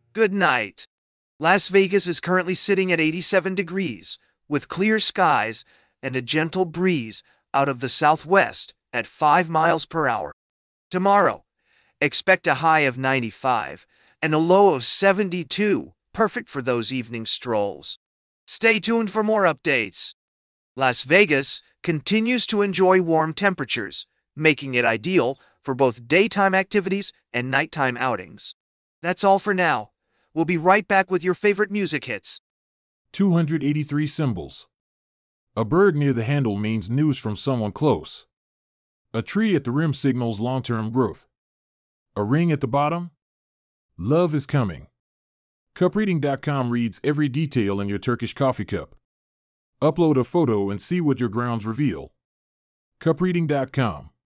Good night. Las Vegas is currently sitting at 87 degrees, with clear skies and a gentle breeze out of the southwest at 5 miles per hour. Tomorrow, expect a high of 95 and a low of 72, perfect for those evening strolls. Stay tuned for more updates. Las Vegas continues to enjoy warm temperatures, making it ideal for both daytime activities and nighttime outings. That's all for now. We'll be right back with your favorite music hits. 283 symbols. A bird near the handle means news from someone close. A tree at the rim signals long-term growth. A ring at the bottom? Love is coming. Cupreading.com reads every detail in your Turkish coffee cup. Upload a photo and see what your grounds reveal. Cupreading.com